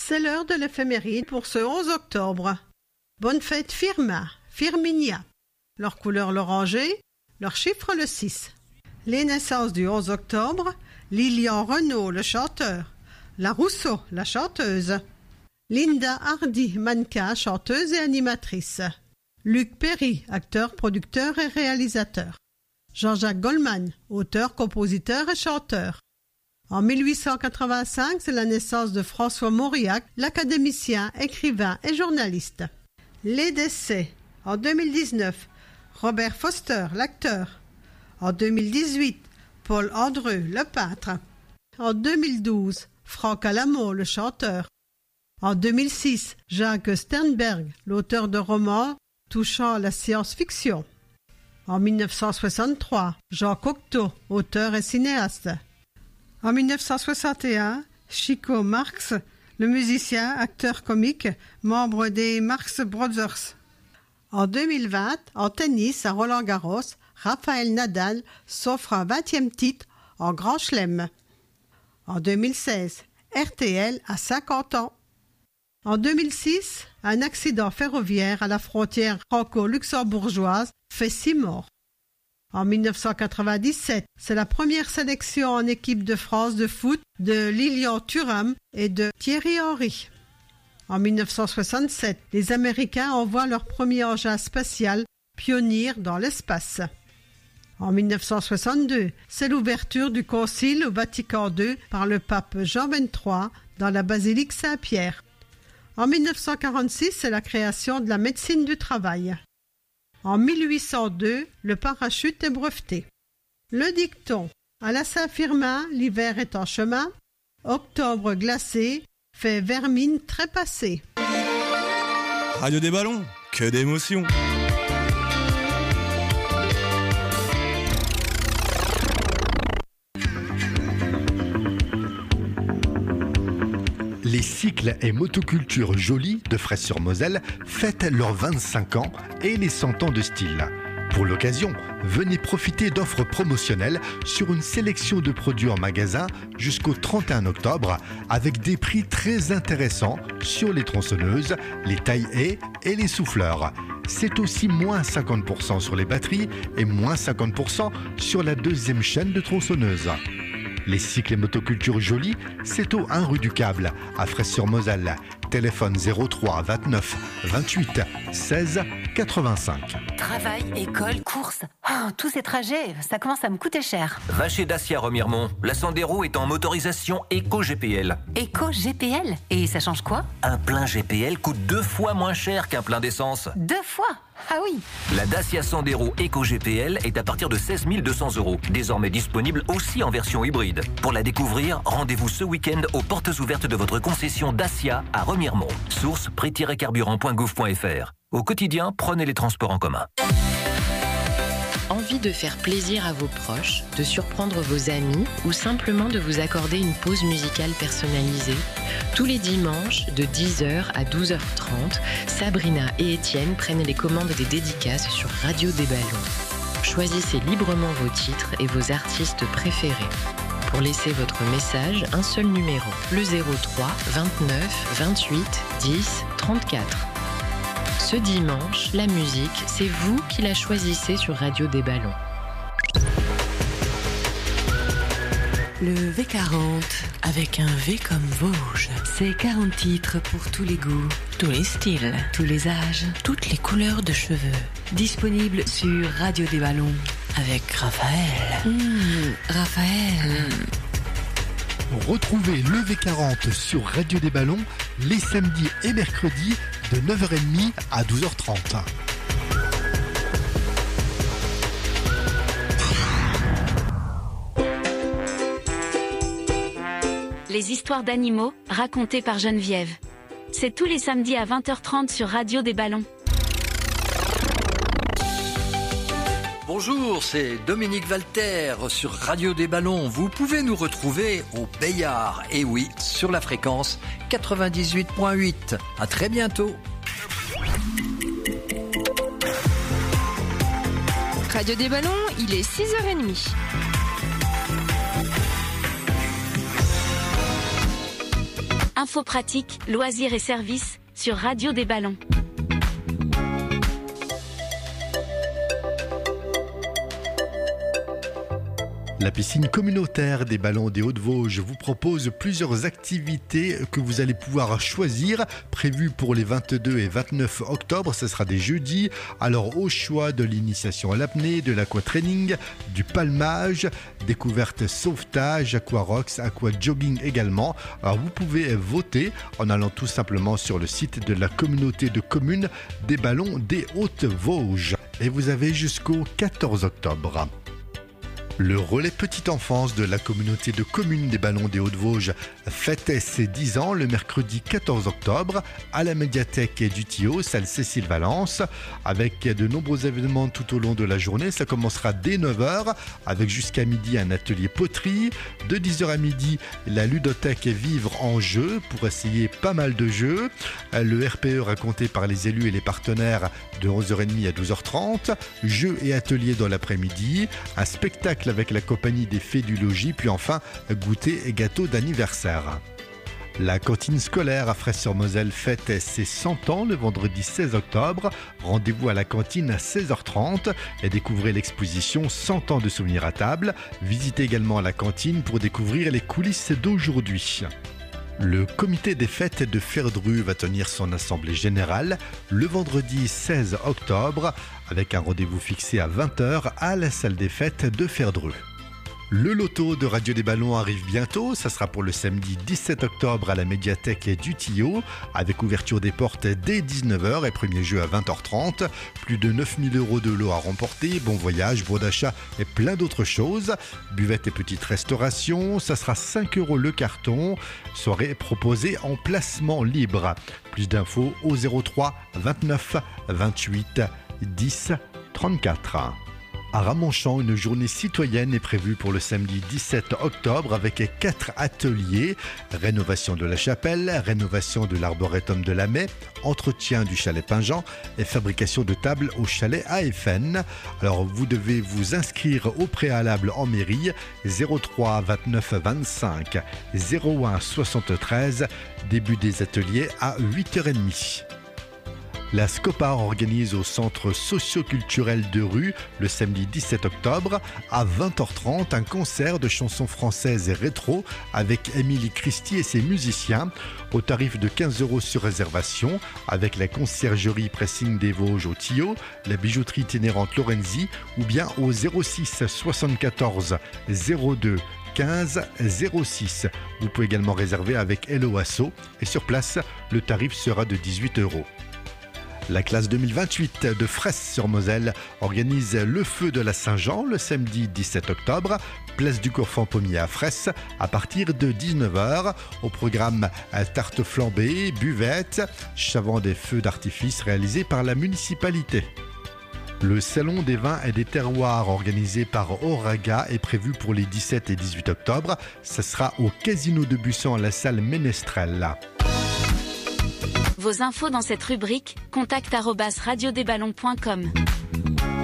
C'est l'heure de l'éphéméride pour ce 11 octobre. Bonne fête Firmin, Firminia. Leur couleur l'oranger, leur chiffre le 6. Les naissances du 11 octobre, Lilian Renaud, le chanteur. La Rousseau, la chanteuse. Linda Hardy, mannequin, chanteuse et animatrice. Luc Perry, acteur, producteur et réalisateur. Jean-Jacques Goldman, auteur, compositeur et chanteur. En 1885, c'est la naissance de François Mauriac, l'académicien, écrivain et journaliste. Les décès. En 2019, Robert Foster, l'acteur. En 2018, Paul Andreu, le peintre. En 2012, Franck Alamo, le chanteur. En 2006, Jacques Sternberg, l'auteur de romans touchant la science-fiction. En 1963, Jean Cocteau, auteur et cinéaste. En 1961, Chico Marx, le musicien, acteur comique, membre des Marx Brothers. En 2020, en tennis à Roland-Garros, Rafael Nadal s'offre un 20e titre en Grand Chelem. En 2016, RTL a 50 ans. En 2006, un accident ferroviaire à la frontière franco-luxembourgeoise fait 6 morts. En 1997, c'est la première sélection en équipe de France de foot de Lilian Thuram et de Thierry Henry. En 1967, les Américains envoient leur premier engin spatial Pioneer dans l'espace. En 1962, c'est l'ouverture du concile au Vatican II par le pape Jean XXIII dans la basilique Saint-Pierre. En 1946, c'est la création de la médecine du travail. En 1802, le parachute est breveté. Le dicton « À la Saint-Firmin, l'hiver est en chemin. Octobre glacé, fait vermine trépassée. » Radio des ballons, que d'émotions! Les cycles et motocultures Joly de Fraisse-sur-Moselle fêtent leurs 25 ans et les 100 ans de style. Pour l'occasion, venez profiter d'offres promotionnelles sur une sélection de produits en magasin jusqu'au 31 octobre avec des prix très intéressants sur les tronçonneuses, les taille-haies et les souffleurs. C'est aussi moins 50% sur les batteries et moins 50% sur la deuxième chaîne de tronçonneuses. Les cycles et motoculture Joly, c'est au 1 rue du Câble, à Fraisse-sur-Moselle. Téléphone 03 29 28 16 85. Travail, école, courses, tous ces trajets, ça commence à me coûter cher. Va chez Dacia Remiremont. La Sandero est en motorisation Éco-GPL. Éco-GPL? Et ça change quoi? Un plein GPL coûte 2 fois moins cher qu'un plein d'essence. 2 fois? Ah oui. La Dacia Sandero Éco-GPL est à partir de 16 200 €, désormais disponible aussi en version hybride. Pour la découvrir, rendez-vous ce week-end aux portes ouvertes de votre concession Dacia à Remiremont. Source prix-carburant.gouv.fr. Au quotidien, prenez les transports en commun. Envie de faire plaisir à vos proches, de surprendre vos amis ou simplement de vous accorder une pause musicale personnalisée? Tous les dimanches, de 10h à 12h30, Sabrina et Étienne prennent les commandes des dédicaces sur Radio des Ballons. Choisissez librement vos titres et vos artistes préférés. Pour laisser votre message, un seul numéro, le 03 29 28 10 34. Ce dimanche, la musique, c'est vous qui la choisissez sur Radio des Ballons. Le V40, avec un V comme Vosges. C'est 40 titres pour tous les goûts, tous les styles, tous les âges, toutes les couleurs de cheveux. Disponible sur Radio des Ballons, avec Raphaël. Raphaël. Retrouvez le V40 sur Radio des Ballons les samedis et mercredis de 9h30 à 12h30. Les histoires d'animaux racontées par Geneviève. C'est tous les samedis à 20h30 sur Radio des Ballons. Bonjour, c'est Dominique Valter sur Radio des Ballons. Vous pouvez nous retrouver au Bayard, et oui, sur la fréquence 98.8. À très bientôt. Radio des Ballons, il est 6h30. Infos pratiques, loisirs et services sur Radio des Ballons. La piscine communautaire des Ballons des Hauts-de-Vosges vous propose plusieurs activités que vous allez pouvoir choisir, prévues pour les 22 et 29 octobre. Ce sera des jeudis. Alors au choix de l'initiation à l'apnée, de l'aquatraining, du palmage, découverte sauvetage, aquarox, aquajogging également. Alors vous pouvez voter en allant tout simplement sur le site de la communauté de communes des Ballons des Hautes-Vosges. Et vous avez jusqu'au 14 octobre. Le relais petite enfance de la communauté de communes des Ballons des Hauts-de-Vosges fête ses 10 ans le mercredi 14 octobre à la médiathèque du Tillot, salle Cécile Valence, avec de nombreux événements tout au long de la journée. Ça commencera dès 9h avec jusqu'à midi un atelier poterie. De 10h à midi, la ludothèque Vivre en jeu pour essayer pas mal de jeux. Le RPE raconté par les élus et les partenaires de 11h30 à 12h30. Jeux et ateliers dans l'après-midi. Un spectacle avec la compagnie des Fées du Logis, puis enfin goûter et gâteau d'anniversaire. La cantine scolaire à Fraisse-sur-Moselle fête ses 100 ans le vendredi 16 octobre. Rendez-vous à la cantine à 16h30 et découvrez l'exposition 100 ans de souvenirs à table. Visitez également la cantine pour découvrir les coulisses d'aujourd'hui. Le comité des fêtes de Ferdru va tenir son assemblée générale le vendredi 16 octobre avec un rendez-vous fixé à 20h à la salle des fêtes de Ferdru. Le loto de Radio des Ballons arrive bientôt, ça sera pour le samedi 17 octobre à la médiathèque du Tillot, avec ouverture des portes dès 19h et premier jeu à 20h30. Plus de 9 000 € de lot à remporter, bon voyage, bon d'achat et plein d'autres choses. Buvette et petite restauration, ça sera 5 € le carton, soirée proposée en placement libre. Plus d'infos au 03 29 28 10 34. À Ramonchamp, une journée citoyenne est prévue pour le samedi 17 octobre avec 4 ateliers. Rénovation de la chapelle, rénovation de l'arboretum de la Mai, entretien du chalet Pingent et fabrication de tables au chalet AFN. Alors vous devez vous inscrire au préalable en mairie 03 29 25 01 73. Début des ateliers à 8h30. La Scopar organise au centre socio-culturel de Rue le samedi 17 octobre à 20h30 un concert de chansons françaises et rétro avec Émilie Christie et ses musiciens au tarif de 15 € sur réservation avec la conciergerie Pressing des Vosges au Tillot, la bijouterie itinérante Lorenzi ou bien au 06 74 02 15 06. Vous pouvez également réserver avec Hello Asso et sur place le tarif sera de 18 €. La classe 2028 de Fraisse-sur-Moselle organise le feu de la Saint-Jean le samedi 17 octobre, place du Courfand-Pommier à Fraisse, à partir de 19h. Au programme tarte flambée, buvette, chavant des feux d'artifice réalisés par la municipalité. Le salon des vins et des terroirs organisé par Auraga est prévu pour les 17 et 18 octobre. Ce sera au Casino de Busson à la salle Ménestrel. Vos infos dans cette rubrique, contact@radiodesballons.com.